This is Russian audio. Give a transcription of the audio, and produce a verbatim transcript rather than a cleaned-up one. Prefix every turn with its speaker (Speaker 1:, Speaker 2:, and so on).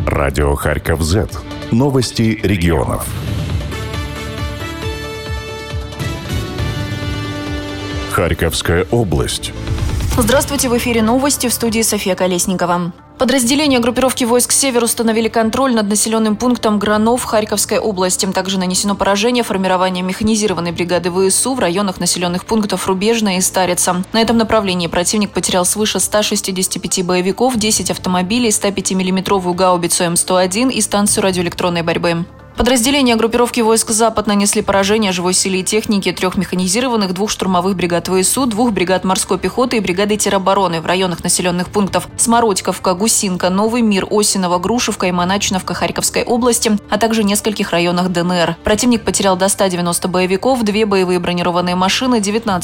Speaker 1: Радио Харьков-Зет. Новости регионов. Харьковская область.
Speaker 2: Здравствуйте, в эфире новости, в студии София Колесникова. Подразделения группировки войск «Север» установили контроль над населенным пунктом Гранов в Харьковской области. Также нанесено поражение формированием механизированной бригады ВСУ в районах населенных пунктов Рубежная и Старица. На этом направлении противник потерял свыше ста шестидесяти пяти боевиков, десять автомобилей, сто пятимиллиметровую гаубицу М сто один и станцию радиоэлектронной борьбы. Подразделения группировки войск «Запад» нанесли поражение живой силе и технике трех механизированных, двух штурмовых бригад ВСУ, двух бригад морской пехоты и бригады теробороны в районах населенных пунктов Смородьковка, Гусинка, Новый Мир, Осиново, Грушевка и Моначиновка Харьковской области, а также нескольких районах ДНР. Противник потерял до ста девяноста боевиков, две боевые бронированные машины, девятнадцать